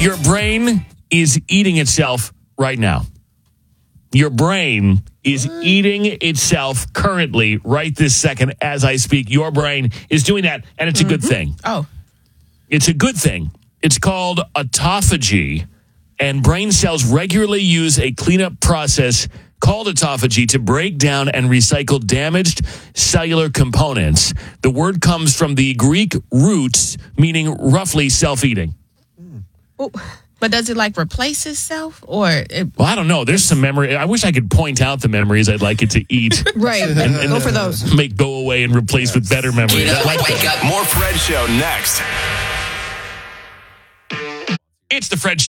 Your brain is eating itself right now. Your brain is eating itself currently, right this second, as I speak. Your brain is doing that, and it's a good thing. Oh. It's a good thing. It's called autophagy, and brain cells regularly use a cleanup process called autophagy to break down and recycle damaged cellular components. The word comes from the Greek roots, meaning roughly self-eating. Oh. But does it replace itself or? Well, I don't know. There's some memory. I wish I could point out the memories I'd like it to eat. Right. And go for those. Make go away and replace with better memories. Get up, I like wake that. up. More Fred Show next. It's the Fred